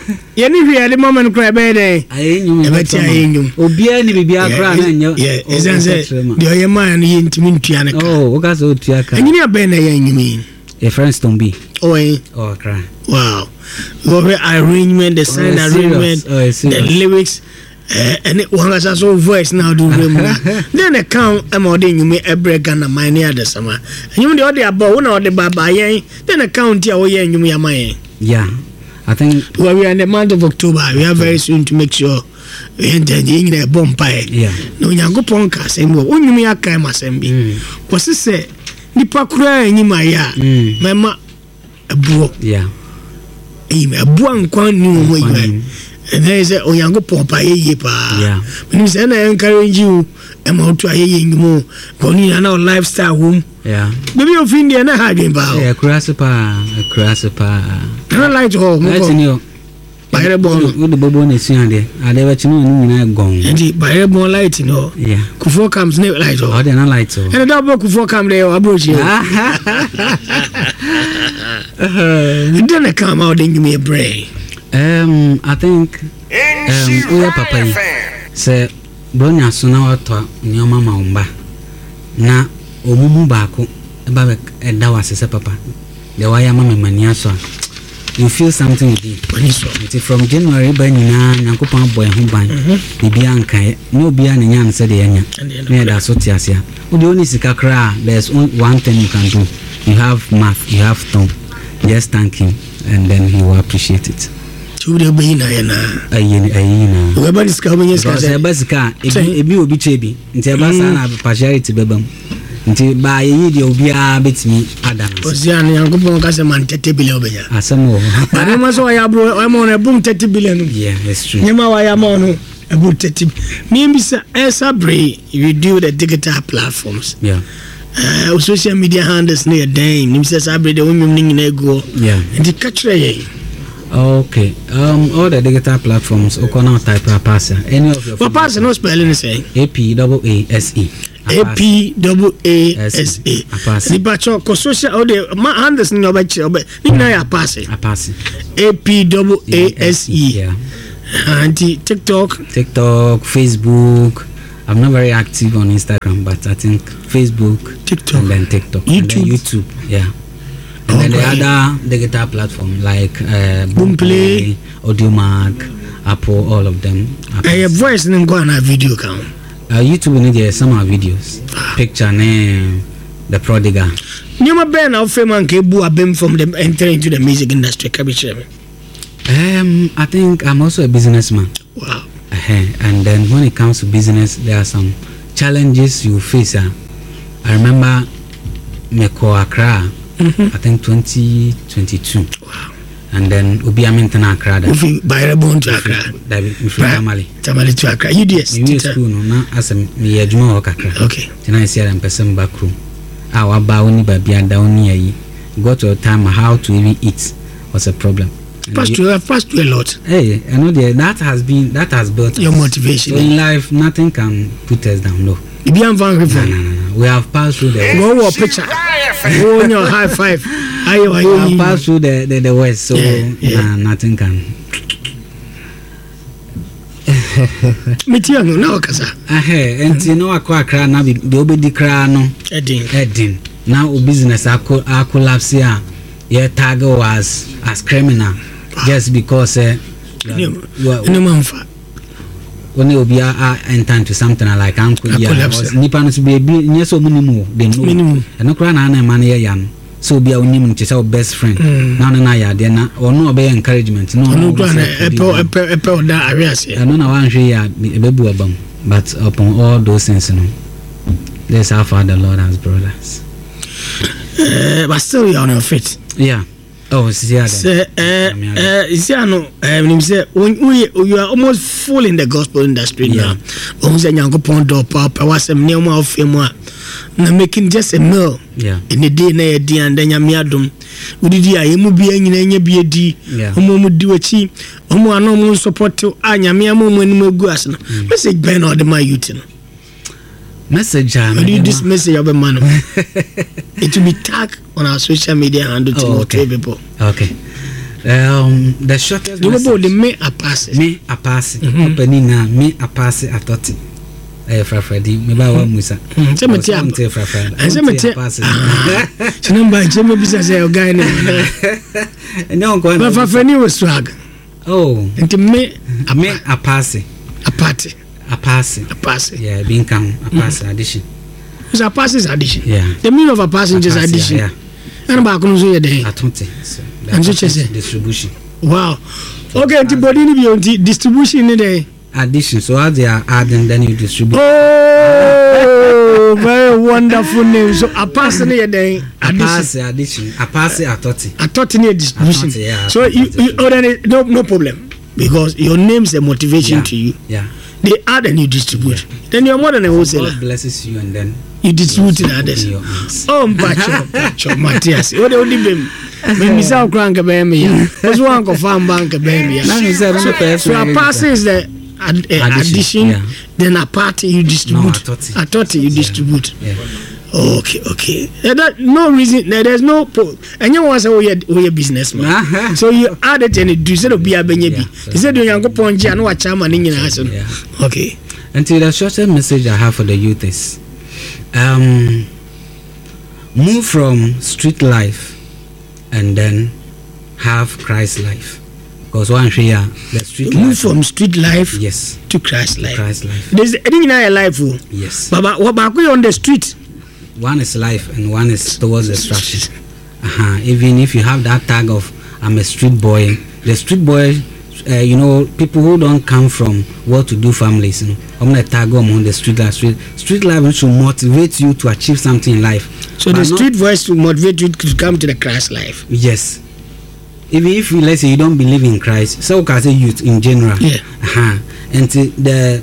Yeni hwe de moment cry be dey. Ayenyum. E beti ayenyum. Obia ni bibia kra na nya. Yeah, esanse de oyema no ye ntimi ntua ne ka. Oh, o ka so tua ka. Anyini abe na ye nyumi. Your friends don't be. Oh, cry. Wow. The arrangement, the sign arrangement, the lyrics, and it was also voice now do then a count I'm ordering you may a break and a mine near the summer. And you the other about one or the baba, then a count here, and you may a mine. Yeah, I think well, we are in the month of October. We are very soon to make sure we enter in a bonfire. Yeah, no, you go ponka, same way. When you may a kind of assembly. What's it say? Nipa kura ni maya mema abuo yeah abuo nkwan ni wo yi and there is Onyankopon pa ye pa yeah when say na encourage you e ma otu ayeye nyumo ko ni na lifestyle home yeah baby of India na ha dwen pa yeah kurasipa na light home light ni Bayre bon with the bobo na sian de ade ba chino ni nyina gon ndi bayre bon light no yeah kufo comes ne light oh they na light so and that book kufo come there approach you then come out and give me a break. I think oya papa yi se bronya so na wato ni oma maumba na omumu baako e ba e da wasese papa de waya mama mania so you feel something with it from January ba nyina Nyankopon boy ho ban bibia nkan ne obia ne nya nse de yanya me da so tiasia wo de oni sika kra there's one thing you can do you have math you have tongue just thank him and then he will appreciate it to the be na ayina we ba diska be nyesa se ba sika ebi obi chebi nti ba sa na partiality bebam nti ba yi de obia betimi adam ozia ne Yankopon ka se man 30 billion obenya asamo ba ma so ya bro o mo na boom 30 billion yeah it's true nyema wa ya mo no about 30 me bisa Sabre you do the digital platforms yeah social media handles near day nim say Sabre the women nyina go yeah nti catch ye okay all the digital platforms okona type apasa any of your pass no spelling say APAASE APAASE ni bacho ko social all the handles no ba che ni na ya pass apase APAASE yeah anti TikTok, Facebook. I'm not very active on Instagram, but I think Facebook, TikTok, and then TikTok, YouTube, yeah. And then the other digital platform like Boomplay, Audiomack, Apple, all of them. Your voice didn't go on a video count. YouTube need some videos, picture name, the prodigal. You been of fame and kebu abem from them entering into the music industry. I think I'm also a businessman. Wow. And then when it comes to business, there are some challenges you face. I remember Meko Accra, I think 2022. Wow. And then Obi Amintana Accra. Bayrebon to Accra. Tamale to Accra. UDS. You school no as a Miyajuma or Accra. Okay. Then I see them person back room. Our Bauni Babia down near got to a time how to even eat was a problem. Passed to a lot. Hey, I know that has built your motivation. So in life, nothing can put us down. No. No. We have passed through the go picture. Go on your high five. We have passed through the West, so nothing can. Mitiano no kasa. And you know Accra na be obedi kra no. Edin. Now business a collapse here. Your target was as criminal. Just because when you be enter to something like uncle nipa no be nyeso minimu dem no no kra na na man yan so be onim nche say best friend na na ya de na ono obey encouragement no epe da ariase no na wan hwe ya bebu abam but upon all those things no that's how far the Lord has brought us. But still you're on your feet. Yeah. Oh, see, you are almost full in the gospel industry now. Making just a meal in the day and then Yamiadum. We did you be any BD, do a cheap, no support to Anyamiam when we go as message Ben or the my youth. Message this message of a man. It will be tagged on our social media handle to motivate people. Okay. The shortest message. Me apase. Opening na me apase atoti. Frafredi, me ba wa musa. Se meti frafredi. Se meti apase. Se number je me bisa say o guy na. No go. But frafredi was swag. Oh. Enti me apase. Apase. Yeah, being come apase addition. It's a pass is addition. Yeah. The meaning of a passage is addition. Yeah. And back on the day. And distribution. Wow. Okay, the body in the distribution in the addition. So as they are adding, then you distribute. Oh, very wonderful name. So a pass in the day. Addition. A pass a thought near distribution. So you no problem. Because your name's a motivation to you. Yeah. They add and you distribute. Yeah. Then you're more than a wholesaler. God blesses you and then you distribute to others. Oh, Pacho, Matthias. What do you mean? When we saw Crank a baby, was one of farm bank a baby. So a pass is the addition, then a party you distribute. A thought you distribute. Okay. No reason. There's no. And you want to say we are businessman. So you add it and you said be a benyebi. You said you go ponji and watch chairman in your house. Okay. Until the shortest message I have for the youth is, move from street life and then have Christ life. Because one here, the street move life. From street life, yes, to Christ life. There's anything in your life, yes. But what about on the street? One is life and one is towards destruction. Even if you have that tag of I'm a street boy, the street boy, people who don't come from well-to-do families, I'm gonna tag them on the street life. Street life should motivate you to achieve something in life. So the street voice will motivate you to come to the Christ life. Yes. Even if let's say you don't believe in Christ, so can say youth in general. Yeah. And the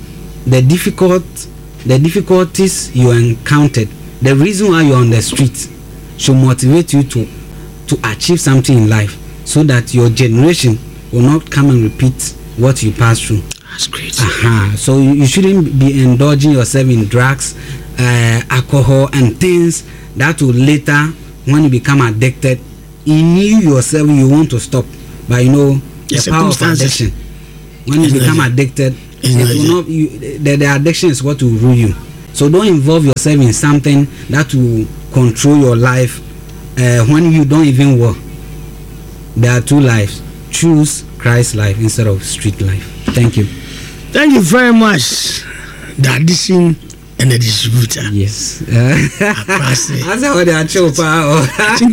difficulties you encountered. The reason why you're on the street should motivate you to achieve something in life so that your generation will not come and repeat what you passed through. That's great. So you shouldn't be indulging yourself in drugs, alcohol and things that will later, when you become addicted, in you yourself you want to stop. But the power of addiction. When you become addicted, the addiction is what will rule you. So don't involve yourself in something that will control your life when you don't even work. There are two lives. Choose Christ life instead of street life. Thank you. Thank you very much. The addition and the distributor. Yes. That's how they are chopa.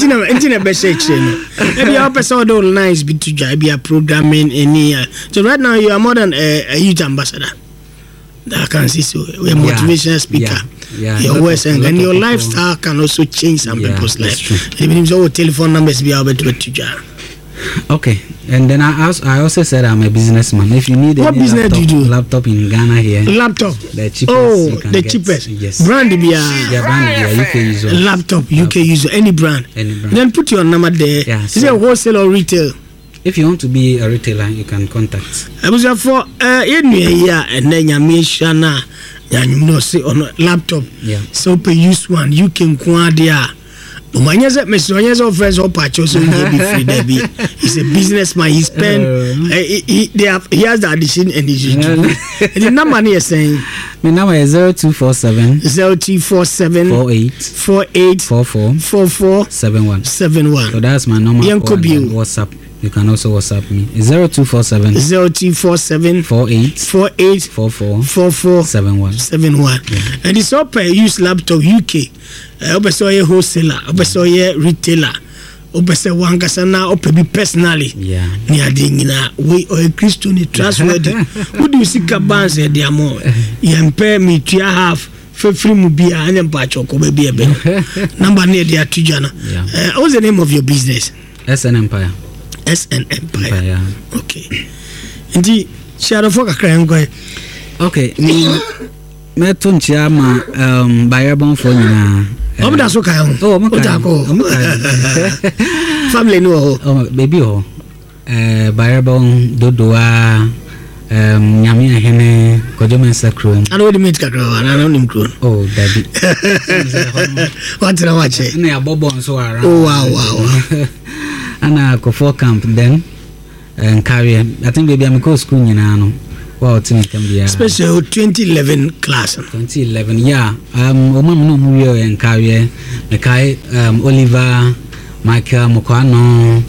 Maybe our person don't nice be to be a programming any. So right now you are more than a youth ambassador. That can see so we're motivational speaker. Your words and your lifestyle can also change some people's life. Even if our telephone numbers be able to. Okay, and then I also said I'm a businessman. If you need what business do you do? Laptop in Ghana here. Laptop. The cheapest. Oh, the cheapest. Yes. Brand be UK user. Laptop UK user. Any brand. Then put your number there. Yeah, is it wholesale or retail? If you want to be a retailer, you can contact. I was for and then you say on laptop. Yeah. So per use one you can quadia. He's a businessman. He spend. He has the addition and he's the number here saying. My number is 0247 48 44 71. So that's my number. WhatsApp. You can also WhatsApp me. 0247 48 44 71. And it's all per use laptop UK. Obeso ye wholesaler, obeso ye retailer, obeso wangasa na opebi personally. Yeah. Ni adingina we or a Christian trustworthy. Who do you see kabans e dia mo? Yempe mi tua half free mu bia anya mpacho ko be ebe. Number near dia tujana. What's the name of your business? SN Empire. SN Empire. Okay. Ndi share for kakra ngoi. Okay, me tunchia ma bayabon for nyina. Omo so kai ho. Oh, family no ho. Oh, baby ho. Bayabon dodoa nyame ahene kojomen sakro. Ano we meet kakra ana no nim kro. Oh, daddy. What na wache? Na abobon so ara. Oh, wow. Ana ko for camp then career. I think baby I'm go school nyina wow tin can be special 2011 class 2011 yeah omam no mu we en career me kai Oliver Michael Mokwano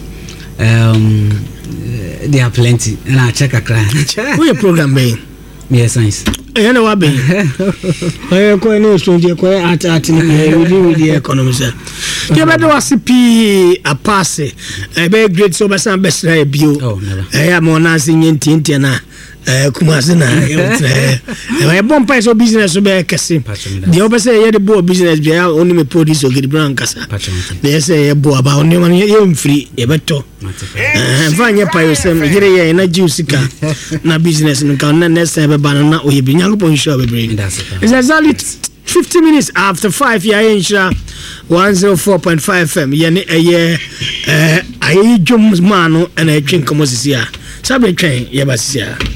they are plenty and I check a cry we program me yes science you know what be ko no so je ko art ni with the economy sir you better was p a pass e be great so be san be sra bio oh never am on answer nti na kumase na e bon price of business so be kese the obe say ye the bo business bia only me produce ogidi brand kasa they say ye bo about only man ye free e beto vanye pa yosem yire ye na juice na business no kan na next time be ban na oye bi nyango pon show be bring it's exactly 50 minutes after 5 ya insha 104.5 FM ye ne ayi jom manu na twin komo sisia sabe twin ye ba sisia